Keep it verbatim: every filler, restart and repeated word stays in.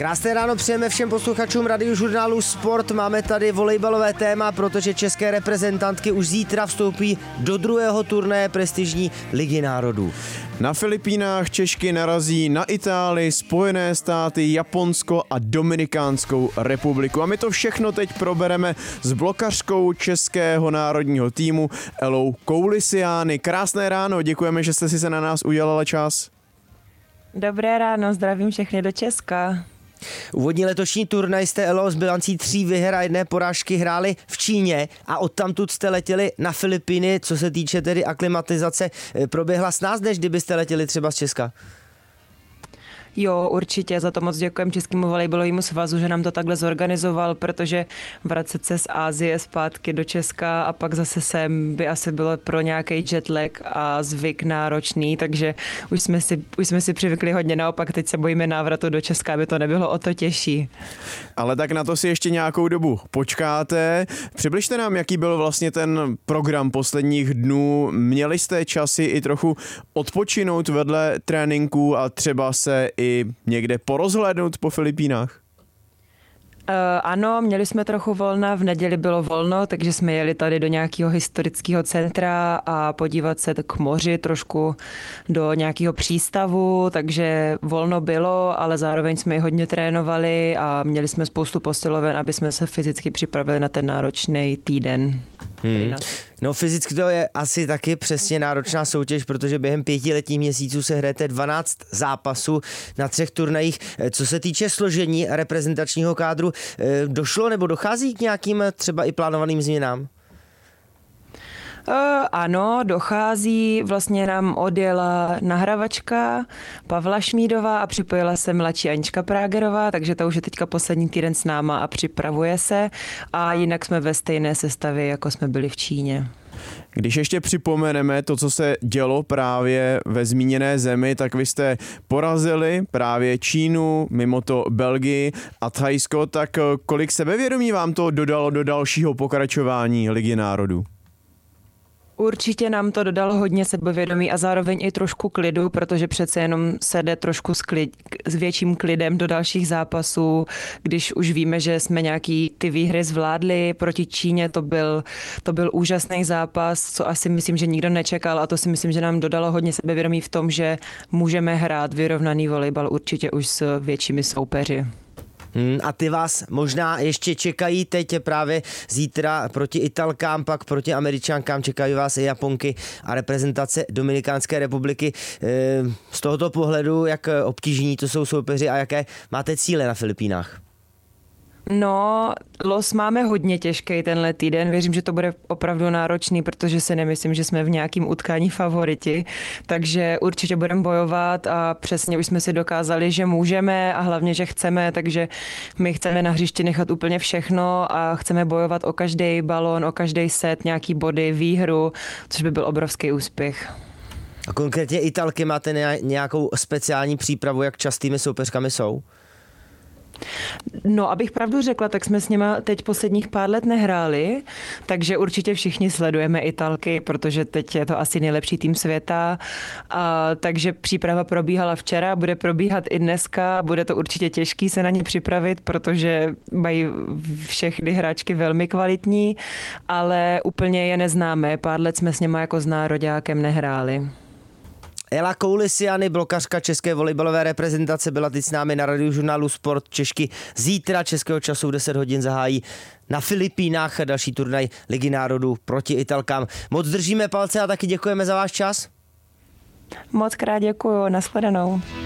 Krásné ráno přejeme všem posluchačům Radiožurnálu Sport. Máme tady volejbalové téma, protože české reprezentantky už zítra vstoupí do druhého turnaje prestižní Ligy národů. Na Filipínách Češky narazí na Itálii, Spojené státy, Japonsko a Dominikánskou republiku. A my to všechno teď probereme s blokařkou českého národního týmu Elou Koulisiány. Krásné ráno, děkujeme, že jste si se na nás udělala čas. Dobré ráno, zdravím všechny do Česka. Úvodní letošní turnaj jste, Elo, s bilancí tří vyher a jedné porážky hráli v Číně a odtamtud jste letěli na Filipíny. Co se týče tedy aklimatizace, proběhla s nás, než kdybyste letěli třeba z Česka? Jo, určitě, za to moc děkujem Českému volejbalovému svazu, že nám to takhle zorganizoval, protože vracet se z Asie zpátky do Česka a pak zase sem by asi bylo pro nějaký jetlag a zvyk náročný, takže už jsme si, už jsme si přivykli hodně, naopak teď se bojíme návratu do Česka, aby to nebylo o to těžší. Ale tak na to si ještě nějakou dobu počkáte. Přibližte nám, jaký byl vlastně ten program posledních dnů. Měli jste časy i trochu odpočinout vedle tréninků a třeba se i někde porozhlédnout po Filipínách? Uh, ano, měli jsme trochu volna, v neděli bylo volno, takže jsme jeli tady do nějakého historického centra a podívat se k moři, trošku do nějakého přístavu, takže volno bylo, ale zároveň jsme i hodně trénovali a měli jsme spoustu posiloven, aby jsme se fyzicky připravili na ten náročný týden. Hmm. No fyzicky to je asi taky přesně náročná soutěž, protože během pěti letních měsíců se hrajete dvanáct zápasů na třech turnajích. Co se týče složení reprezentačního kádru, došlo nebo dochází k nějakým třeba i plánovaným změnám? Uh, ano, dochází, vlastně nám odjela nahravačka Pavla Šmídová a připojila se mladší Anička Prágerová, takže ta už je teďka poslední týden s náma a připravuje se a jinak jsme ve stejné sestavě, jako jsme byli v Číně. Když ještě připomeneme to, co se dělo právě ve zmíněné zemi, tak vy jste porazili právě Čínu, mimo to Belgii a Thajsko, tak kolik sebevědomí vám to dodalo do dalšího pokračování Ligy národů? Určitě nám to dodalo hodně sebevědomí a zároveň i trošku klidu, protože přece jenom se jde trošku s, klid, s větším klidem do dalších zápasů, když už víme, že jsme nějaký ty výhry zvládli. Proti Číně to byl, to byl úžasný zápas, co asi myslím, že nikdo nečekal a to si myslím, že nám dodalo hodně sebevědomí v tom, že můžeme hrát vyrovnaný volejbal určitě už s většími soupeři. Hmm, a ty vás možná ještě čekají teď právě zítra proti Italkám, pak proti Američankám, čekají vás i Japonky a reprezentace Dominikánské republiky. Z tohoto pohledu, jak obtížní to jsou soupeři a jaké máte cíle na Filipínách? No, los máme hodně těžký tenhle týden. Věřím, že to bude opravdu náročný, protože si nemyslím, že jsme v nějakém utkání favoriti. Takže určitě budeme bojovat a přesně už jsme si dokázali, že můžeme a hlavně, že chceme. Takže my chceme na hřišti nechat úplně všechno a chceme bojovat o každý balón, o každý set, nějaký body, výhru, což by byl obrovský úspěch. A konkrétně Italky máte nějakou speciální přípravu, jak častými soupeřkami jsou? No, abych pravdu řekla, tak jsme s nima teď posledních pár let nehráli, takže určitě všichni sledujeme Italky, protože teď je to asi nejlepší tým světa. A, takže příprava probíhala včera, bude probíhat i dneska, bude to určitě těžký se na ně připravit, protože mají všechny hráčky velmi kvalitní, ale úplně je neznáme. Pár let jsme s nima jako s nároďákem nehráli. Ela Koulisiány, blokařka české volejbalové reprezentace, byla teď s námi na Radiožurnálu Sport. Češky zítra českého času v deset hodin zahájí na Filipínách další turnaj Ligy národů proti Italkám. Moc držíme palce a taky děkujeme za váš čas. Moc krát děkuju, nashledanou.